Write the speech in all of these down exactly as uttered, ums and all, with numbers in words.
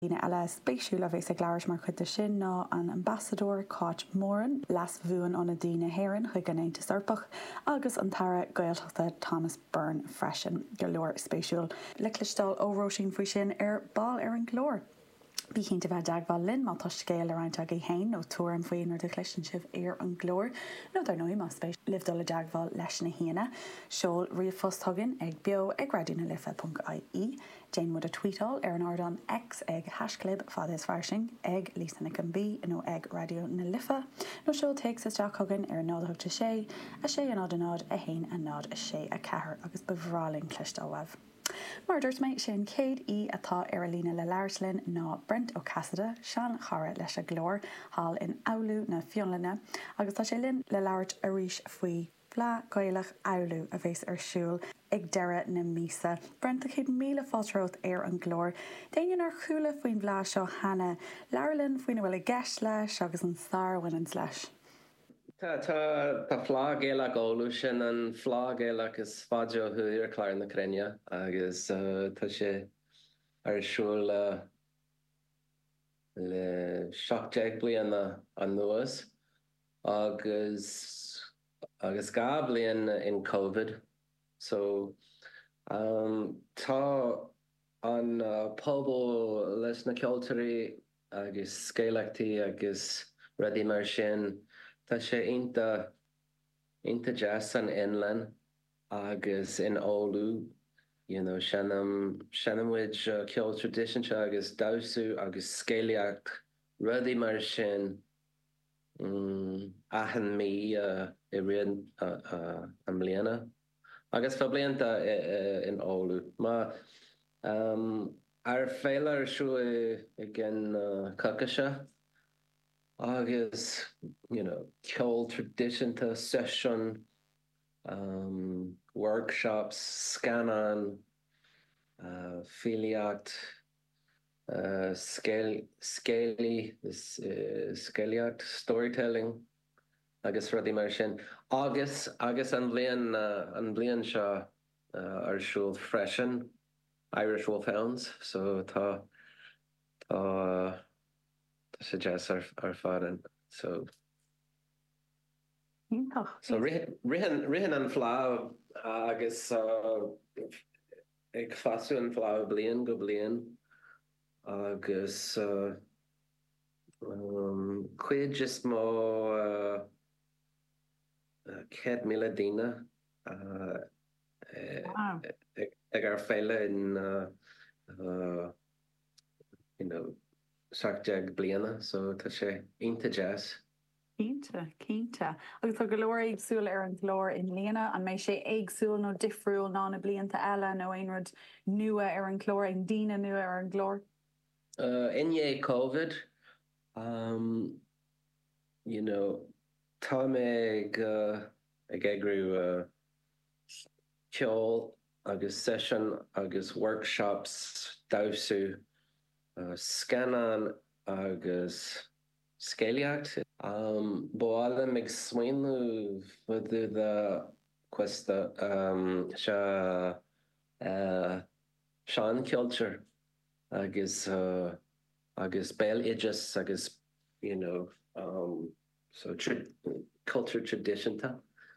Ine eile spéisiúla bhés ag leabhar mar chud de sin ná an ambassador Cáit Móran las bhuain an a dtíine héireann chuig an Aontas Orpach agus an tara Gaeltachta Thomas Byrne freisin go leor spéisiúil le clistáil óróisín faoi sin ar ball ar an glór. Bí cinnte bheith deagháil linn má tá scéal a roiint ag héin nó túir an faoin ar de chlisin sibh ar an glór nó dar nuí má spéis libhdul a deagháil leis na híana. Seol riamh fosthagan ag beo ag radioúna lifa punt I E. Jane mud a tweetáil ar an ardan X ag hasclub fad is farsing ag Lisa Nickenby nó ag radio na lifa. nó seol takes is Jack Hogan ar nádthugta sé, a sé a nád a nád a hain a nád a sé a cethir agus bhráling clistáil webh. Murders méid sin céad í atá ar a lína le leirslinn ná Brent ó Cassada, Sean Chara leis a glór, hall in Aulú na Fionlanna, agus tá sé linn le leirt a ríis faoi bla Gaelach Aulú a bhés ar siúl ag deire na mísa. Brent a chéad míle fáilteót ar an glór. Déanaan ar chúla faoin bhlá seo hana, leirlinn faoin bhfuil a gceist leis agus an sár winans leis. Tá tá tá flá Gaelach Aulú sin an flá Gaelach is fáideó thuair chláir na Crinne agus tá sé ar siúl le seachtdéag bliana an nuas agus agus gá blian in COVID. So um, tá an uh, pobl leis na ceoltarí agus scéalachtaí agus rudaí mar sin tá sé inta inta jazz an inland agus in Aulú, you know, shanam shanamwid uh, ceol tradition agus dawsú agus scéalacht rudaí mar sin um, ahan mí uh, i riad uh, uh, an bliana. Agus fa blianta uh, in Aulú. Ma um, ar féile ar siú igen uh, Cocasha agus, you know, ceol traditionta session, um, workshops, scanan, uh, filiacht, uh, scale, scaly, this uh, scaliacht storytelling. Agus rudaí mar sin. Agus agus an bblion uh, an bblion seo uh, ar siúl freisin Irish Wolfhounds, so tá tá tá sé jazz ar ar fadan. So so rihan rihan rihan an flá agus uh, ag fasú an flá blion go blion agus uh, um, cuid just mó uh, Uh, Ced mile dína uh, wow. ag ar féile in uh, uh, you know, seachtdéag bliana, so tá sé inta jazz. Cínta, cínta. Agus tá go leor agsúil ar an glór in líana, an méid sé agsúil nó difriúil ná na blianta eile nó aon rud nua ar an glór, an dína nua ar an glór? Uh, Inné COVID, um, you know, tá mé ag uh, ag éigrú uh, ceol agus session agus workshops dawsú uh, scanan agus scéalacht. Um, Bálam ag smaoinú fudú de questa um, se uh, Sean culture agus uh, agus béal idir agus, you know, um, so tra culture tradition ta.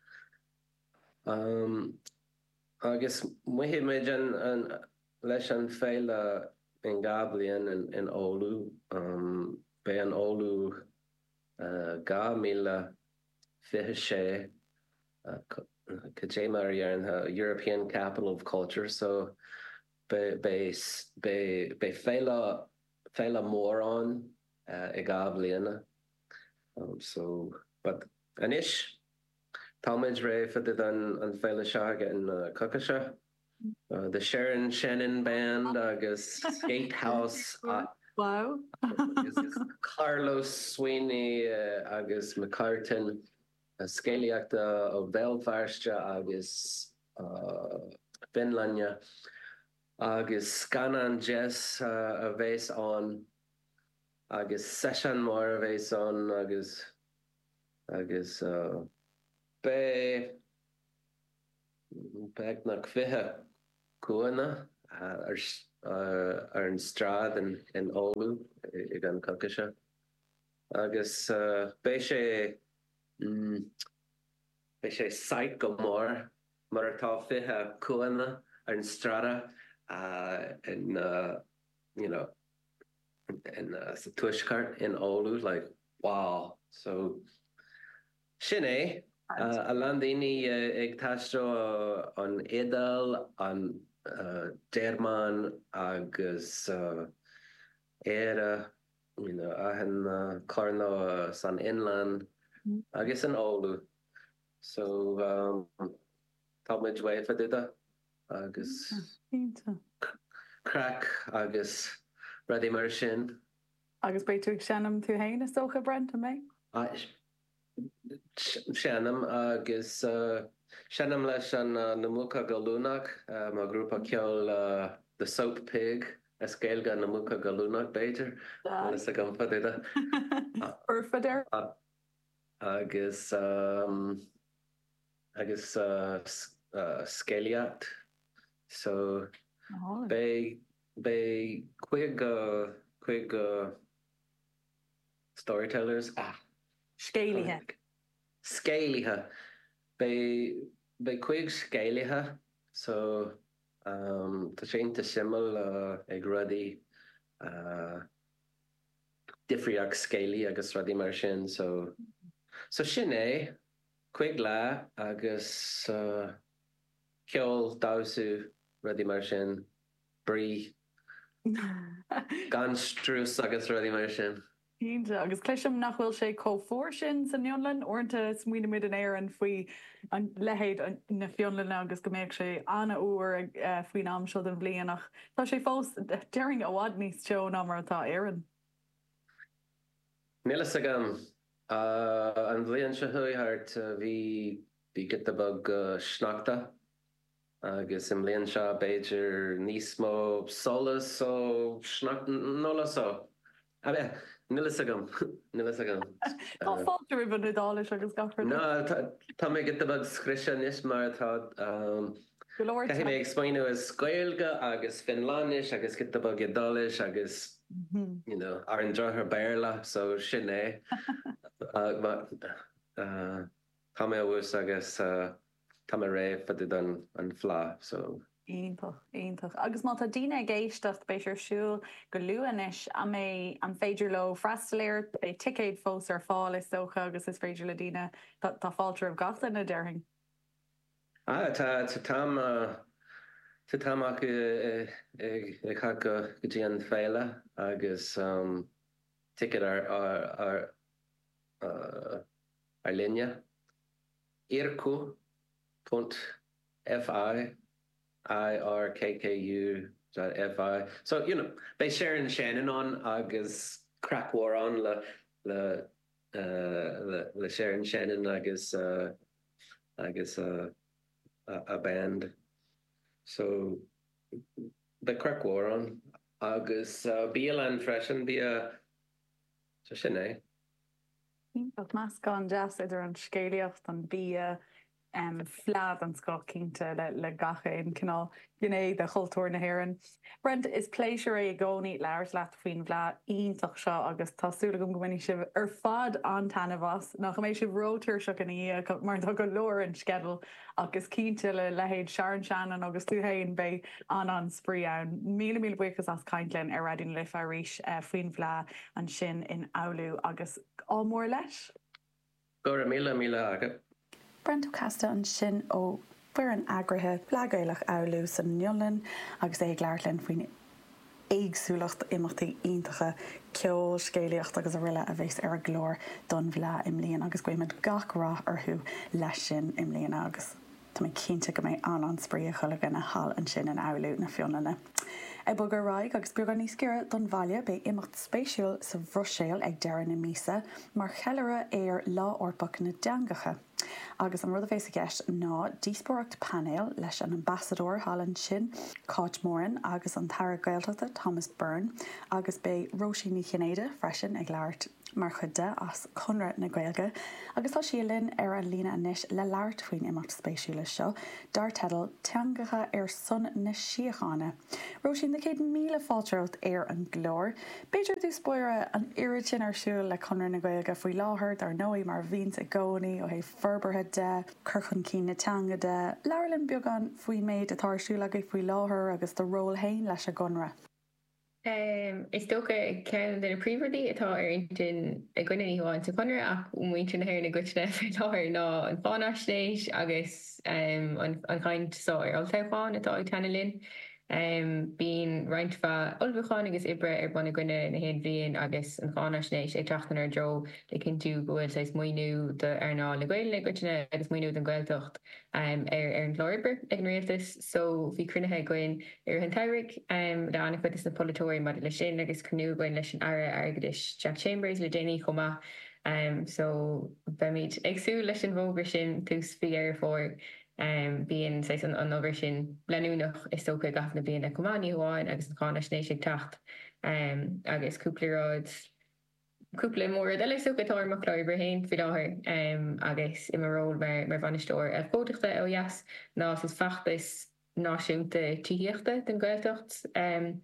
Um, agus muhi méid an, an leis an féile in gablian in, in Aulú, um, be an Aulú uh, ga mille fiche sé Kajema uh, European Capital of Culture, so be be be be féile féile mór an uh, i gabliana. Um, so, but anish, Talmadge Ray for the an an Fela Shag and uh, Cocasha, uh, the Sharon Shannon Band, Agus Gatehouse, uh, wow, Carlos Sweeney, uh, Agus McCartan, uh, Scaliacta of Belfarstra, Agus uh, Finlania, Agus Scanan Jess, uh, a vase on. Agus session more of a son, agus agus uh, be be nach fihe kuana ar uh, ar an strad in, in Olu i gan coca agus uh, bé sé mm, bé sé sait go mór mar atá fithe cuana ar an strada uh, in uh, you know in uh, sa tuiscart in Olu, like wow. So sin é uh, a landíní uh, ag taisteo uh, an édal an uh, Derman agus uh, éire you know ahan uh, Carno uh, san inland mm. agus an Olu. So um, tá muid way fa duda agus mm. crack agus ready mar sin. Agus bei tú seanam tú hain is socha brenta mé? Seanam agus uh, seanam leis an uh, na muca galúnach uh, má grúpa ceol uh, the Soap Pig a scéilga na muca galúnach beidir is a gan fadida. Urfadir? Uh, agus um, agus uh, uh, scéliacht. So oh. bei bei quick uh, quick uh, storytellers ah scéalithe scéalithe bei bei quick scéalithe so um tá sé inta simil uh, ag rudí uh, difriach scéili agus rudí mar sin so so sin é quick le agus uh, ceol dáusú rudí mar sin brí gan strús agus rudí mar sin. Ínta agus cléisiom nach bhfuil sé cófór sin san Fionlainn orintanta smuoine mid an éir an faoi an lehéad na Fionlainn agus go méid sé anna uair uh, faoin am seo an bblianach. Tá sé fós dearing a bhád níos teo ná mar atá éireann. Nílas agam uh, an bblion se thuithart uh, bhí bhí gitabag uh, sneachta agus im bblion seo beidir níos mó solas ó sneacht nóla so. Abe Nílas agam, nílas agam. Tá fáiltar ibn idális agus gafar. No, tá mé gitabag scrise níos mar tá Caithí mé ag spáinú is scoilga agus Finlánis agus gitabag idális agus you know, ar an drothar béirla so sin é. Tá mé bhús agus tá mé réibh fadid an phlá so Ítach, ítach. Agus má tá daoine géistecht beidir siúil go luúanis a mé an féidir le freistalléir é ticéid fós ar fáil is socha agus is féidir le daoine tá fáiltar ah gata na dearing. Ah, tá tá tam tá tam acu ag cha go dtí an féile agus ticket ar ar ar ar linne irku punt fi I R K K U dot F I. So, you know, bei Sharon Shannon on agus crack war on le le uh, le, le Sharon Shannon agus uh, agus uh, a, a band. So the crack war on agus uh, be a land freshen be a so sinné. But mas gan jazz idir an scéaliocht an bí a Um, flaad an sco cínta le, le gacha in canál gné de choultúir na hhéireann. Brent is pléisiir é gcónaí leir leat faoin bhla ionintach seo agus tásúla go gomhainní sibh ar fad an tanmhas nach mééis sibh rótar seo gan í mar go leir an skedal agus cínta le lehéad Sharon Shannon agus túhéin bé an an sprí ann míle míle buchas as caiintlen ar radioún le a ríis uh, faoin bhla an sin in Aulú agus ámór leis? Go míle míle agad. Brent casta an sin ó bhuiir an agrathe blagéilech Aulú san Fionlainn agus é gglairlenn faoin éagsúlacht imachtaí iontacha ceol scéalaocht agus a riile a bhés ar a glór don bhla im líon agus goimiid gachrá arthú leis sin im líon agus. Tá mé cinnte go méid an an sprí chuile gan na hall an sin in Aulú na Fionlainne. E bogur raig agus beag an níoscéire don bhaile be imacht spéisiúil sa bhroséal ag deireadh na mísa mar cheilere ar lá orpach na deangacha. Agus an rud a fééis a gceist ná díospóireacht panel leis an ambassador Hallan sin Cáit Moran agus an Tara Gaeltachta Thomas Byrne agus bé Róisín Ní Chinéide freisin ag leabhart mar chuide as Conrad na Gaeilge agus tá sí linn ar a lína inis le leabhart faoin imacht spéisiúla seo dar tedal teangacha ar son na siochána. Róisín na céad míle fáilteocht ar an glór. Beidir dú spóire an iritin ar siúil le Conrad na Gaeilge faoi láthair ar nóí mar víns a gcónaí ó hé ferberthe de, curchan cí na teanga de, leirlinn beagán faoi méid atá siúla go faoi láthair agus do ról hain leis a gonra. Um, is tócha cean den a príomhdaí atá ar intin a gcuine íháin sa chunar ach muointe na hair na gcuitne fétáir ná an fánáisnéis agus um, an, an chaint sá ar altáfáin atá ag tanna linn. Um, bín reinintfa olbhacháin agus ibre ar buna gcuine na héad bhíon agus an fánáisnéis ag trachtan ar dro le cinn tú gohfuil sais muoinú de ar ná le gcuil le gcuitne agus muoinú den gcuiltocht um, ar, ar an glóibre ag an réaltas, so bhí crunethe gcuin ar an tairigh um, le anna chuid is na polatóirí mar le sin agus cnú gcuin leis an ara agadis Jack Chambers le déanaí chomá. Um, so bemid agsú leis an bhógra sin tús bhí ar fór Um, bíon an an over sin leúnach is tócha gafna bíon a cumáí háin agus an chána snééis ag tacht um, agus cúplaráid cúpla mór eile sochatáir mar chláir héin fi láthir um, agus i marról mar mar bhanistóir a fóteachta ó jaas ná is fachtas náisiúnta tííochta den gailtocht. Um,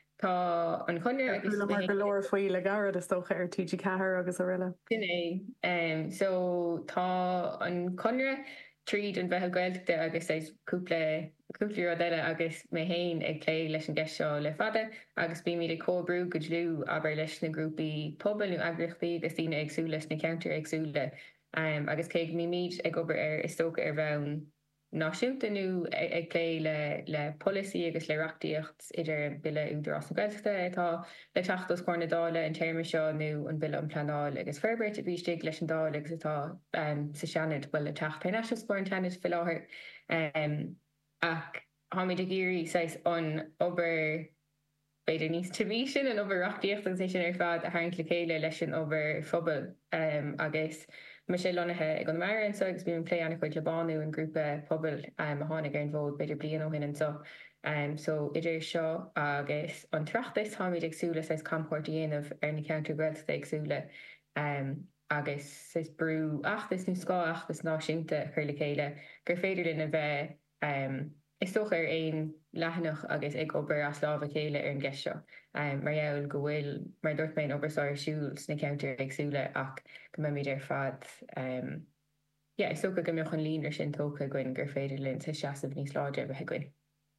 Tá an chuine agus mar go leir faoi le garad is tócha ar T G cethir agus a riile. Duné, um, so tá an chuine tríd an bheith gailteachta agus éis cúpla cúplaí deile agus mé héin ag lé leis an gceist seo le fada agus bí míad cóbrú go dlú aber leis na grúpaí pobalú agrachtaí agus tíine agsú leis na counter agsúla um, agus cé mí míid ag obair ar is tócha ar bheann náisiúntaú ag lé le le policy agus le reachtaíocht idir bile úidir as an gailteachta atá le teachtas cóna dála an téirme seo nó an bile an planáil agus ferbert a bhístig leis an dála agus atá um, sa seanad bhfuil le teach peanaisiil spóir an teanad fi láthair um, ach háid a géirí seis an obair beidir níos tibhí sin an obair reachtaíocht an sin ar fad a haint le chéile leis an obair phobal um, agus me sé lonathe ag an mar so agus bíon play anna chuid lebánú an grúpa pobl um, a tháinig ar an bhód beidir blian ó hin an so. Um, so idir seo agus an trachtas táid agsúla sais campórtaíanamh ar na countergrad agsúla um, agus sis brú achtas nó scá achtas náisiúnta chuir le chéile gur féidir in a bheith um, is tócha ar aon lehanach agus ag obair as lábha chéile ar an gceist seo. Um, mar eall go bhfuil mar dúirt méid obairsáir siúils na counter agsúla ach go mbeid ar fad um, yeah, is tócha go mbeoch an líonar sin tócha goin gur féidir linn sa seaamh níos láide bheit goin.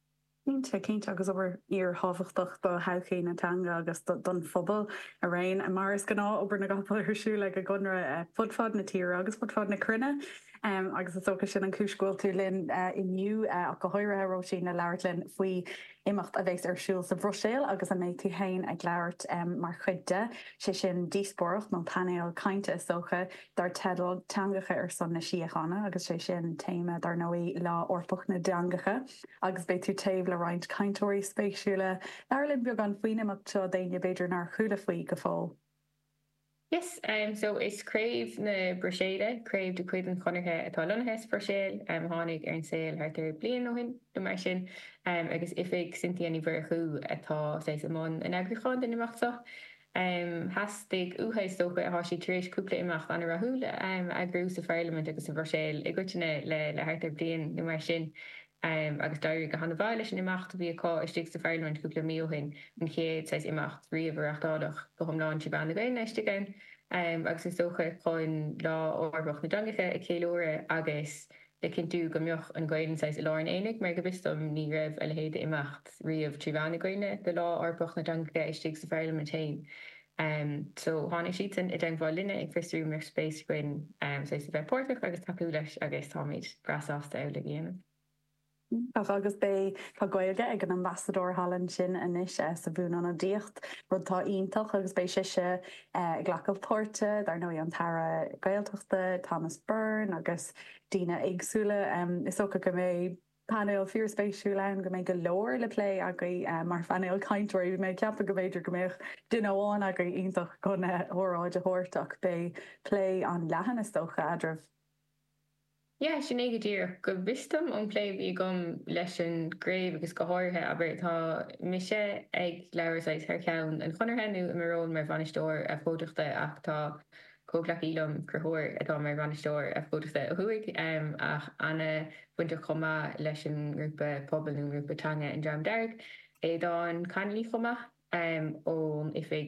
Nínte céint agus obair ar hábhachtach do hechéí na teanga agus don phobal a réin a mar is gná obair na gapal arsú le go gunra fudfad na tír agus fudfad na crunne. Um, agus is socha sin an cúscúil tú linn uh, inniu uh, ach go háire roisin na leirlinn faoi imacht a bheits arsúil sa bhroséil agus a méid tú hain ag leirt um, mar chuide sé sin díospóireacht nó tanéil cainte is socha dar tedal teangacha ar son na siochána agus sé sin téime dar nóí lá orpach na deangacha agus bé tú taobh le roiint caiintóirí spéisiúla leirlinn beag an faoine amach seo daine beidir nar chuúla faoi go fáil. Yes, um, so is crave na brochéide, crave de cuid an chonirthe atá lonathes brochéil, um, hánig ar an saoil hartar blian ó hin do mar sin, um, agus ifig Cynthia ní bhirchú atá séis amón an agricháin den imachtach. Um, Hastig úhaid stocha a hasí tríéis cúpla imacht an rathúla um, agrú sa Parliament agus sa brochéil i gcuitine le, le hartar blian do mar sin. Um, agus dair go hanna bhaile sin imacht bhí aá istigh sa Fairland cúpla míohin an chéad seis imacht riomhreachtádach go thomláin si ban gain eisteáin um, agus is socha chuin lá ábhach na dangacha a céúire agus le cinn tú go mbeoch an gaiin seis i láin énig mar go bistom ní raibh a le héad imacht riomh tríbhana gaine de lá ábhach na dangacha istigh sa Fairland tain. Um, so hána sítan i d bháil linne ag frisú mar spéis gain um, seis sa bheith portach agus tapú leis agus táid brasásta eile dhéanamh. Ach agus bé tá gailge ag an ambassador Hallan sin inis sa bhún an díocht rud tá ionintach agus bé siise ghlacah porte dar nó an Tara Gaeltachta Thomas Byrne agus Dína agsúla um, is socha go mé panel fear spéisiú lein go mé go leir le lé a uh, mar fanil caiintóirí mé ceappa go bhéidir go méich duine bháin a go ionintach chun óráid a thuirteach bé lé an lehan is socha adrah. Ja sin éige dír go bistam an léimh í gom leis an gréibh agus go háirthe aber tá mise ag leabharáis th ceann an chunarthenú i marrón mar bhainisteoir a fóteachta ach tá cóglaach ílam crothóir atá mar bhainisteoir a fóteachta a thuig ach anna buinte chuma leis an grúpa poblbalú grúpa tanga an Dram Deirg é dá an canlí chuma ón if